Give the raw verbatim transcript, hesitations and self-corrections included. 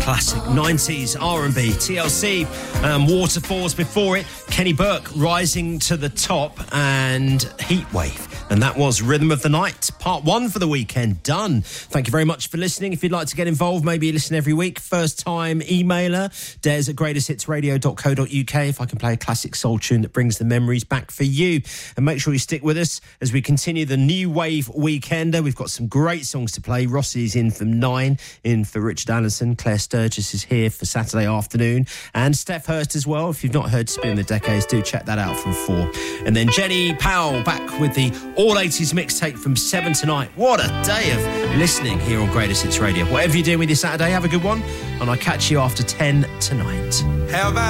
classic nineties R and B. T L C, um, Waterfalls before it. Kenny Burke, Rising to the Top, and Heatwave. And that was Rhythm of the Night, part one for the weekend done. Thank you very much for listening. If you'd like to get involved, maybe you listen every week. First time emailer, des at greatest hits radio dot co dot uk. If I can play a classic soul tune that brings the memories back for you. And make sure you stick with us as we continue the New Wave Weekender. We've got some great songs to play. Rossi's in from nine, in for Richard Allison. Claire Sturgis is here for Saturday afternoon. And Steph Hurst as well. If you've not heard Spin the Decades, do check that out from four. And then Jenny Powell back with the All eighties mixtape from seven tonight. What a day of listening here on Greatest Hits Radio. Whatever you're doing with your Saturday, have a good one. And I'll catch you after ten tonight. Have I